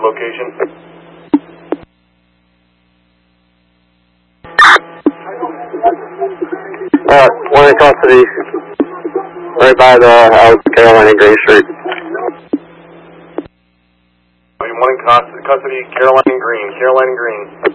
location. One in custody, right by the Carolina Green Street. One in custody, Carolina Green.